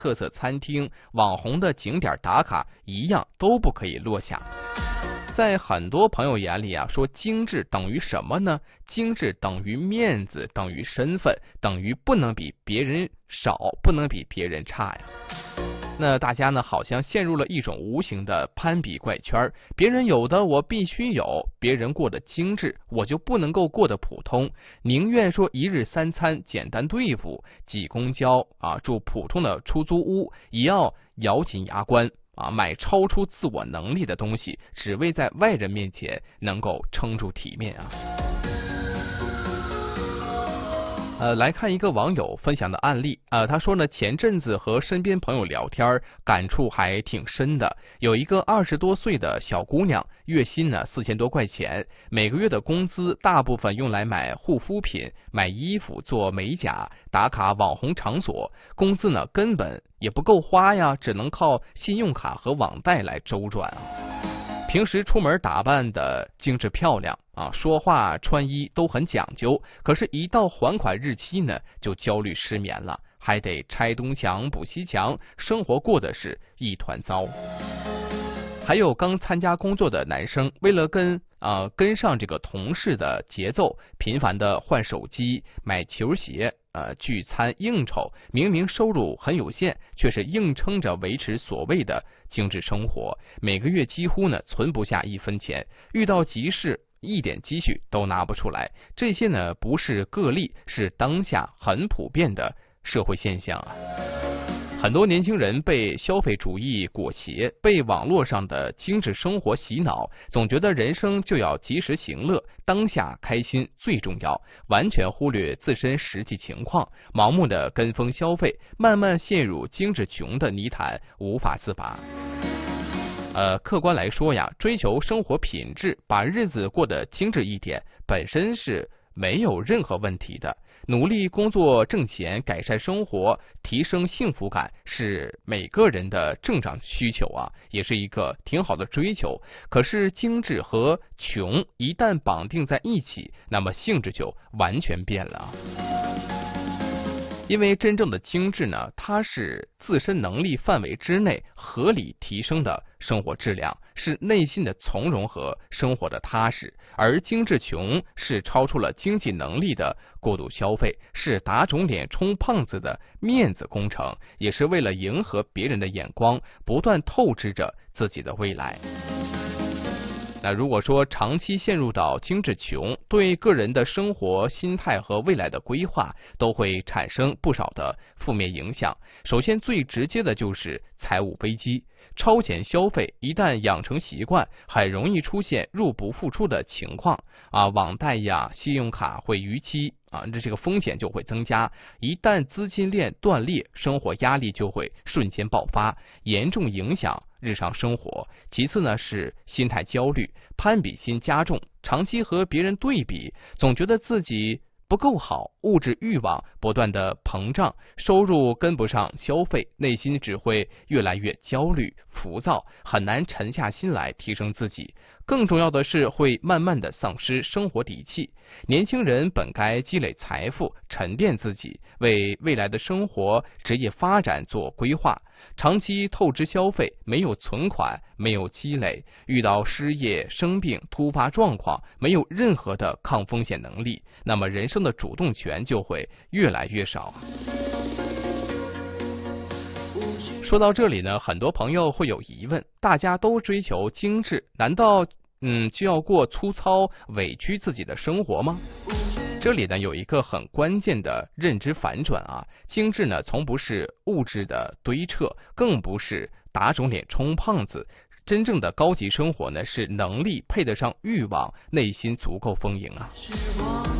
特色餐厅、网红的景点打卡一样都不可以落下。在很多朋友眼里啊，说精致等于什么呢？精致等于面子，等于身份，等于不能比别人少，不能比别人差呀。那大家呢，好像陷入了一种无形的攀比怪圈，别人有的我必须有，别人过得精致，我就不能够过得普通，宁愿说一日三餐简单对付，挤公交啊，住普通的出租屋，也要咬紧牙关啊，买超出自我能力的东西，只为在外人面前能够撑住体面啊。来看一个网友分享的案例他说呢，前阵子和身边朋友聊天，感触还挺深的。有一个20多岁的小姑娘，月薪呢4000多块钱，每个月的工资大部分用来买护肤品、买衣服、做美甲、打卡网红场所，工资呢根本也不够花呀，只能靠信用卡和网贷来周转啊。平时出门打扮的精致漂亮啊，说话穿衣都很讲究，可是一到还款日期呢，就焦虑失眠了，还得拆东墙补西墙，生活过的是一团糟。还有刚参加工作的男生，为了跟上这个同事的节奏，频繁的换手机、买球鞋、聚餐应酬，明明收入很有限，却是硬撑着维持所谓的精致生活，每个月几乎呢存不下1分钱，遇到急事一点积蓄都拿不出来。这些呢不是个例，是当下很普遍的社会现象啊。很多年轻人被消费主义裹挟，被网络上的精致生活洗脑，总觉得人生就要及时行乐，当下开心最重要，完全忽略自身实际情况，盲目的跟风消费，慢慢陷入精致穷的泥潭，无法自拔。客观来说呀，追求生活品质，把日子过得精致一点，本身是没有任何问题的。努力工作挣钱，改善生活，提升幸福感，是每个人的正常需求啊，也是一个挺好的追求。可是精致和穷一旦绑定在一起，那么性质就完全变了。因为真正的精致呢，它是自身能力范围之内合理提升的生活质量，是内心的从容和生活的踏实。而精致穷是超出了经济能力的过度消费，是打肿脸充胖子的面子工程，也是为了迎合别人的眼光，不断透支着自己的未来。那如果说长期陷入到精致穷，对个人的生活心态和未来的规划都会产生不少的负面影响。首先最直接的就是财务危机，超前消费一旦养成习惯，很容易出现入不敷出的情况啊，网贷呀、信用卡会逾期啊，这个风险就会增加。一旦资金链断裂，生活压力就会瞬间爆发，严重影响日常生活。其次呢是心态焦虑，攀比心加重，长期和别人对比，总觉得自己不够好，物质欲望不断的膨胀，收入跟不上消费，内心只会越来越焦虑浮躁，很难沉下心来提升自己。更重要的是会慢慢的丧失生活底气。年轻人本该积累财富，沉淀自己，为未来的生活职业发展做规划，长期透支消费，没有存款，没有积累，遇到失业、生病、突发状况，没有任何的抗风险能力，那么人生的主动权就会越来越少。说到这里呢，很多朋友会有疑问，大家都追求精致，难道就要过粗糙委屈自己的生活吗？这里呢有一个很关键的认知反转啊，精致呢从不是物质的堆砌，更不是打肿脸充胖子，真正的高级生活呢是能力配得上欲望，内心足够丰盈啊。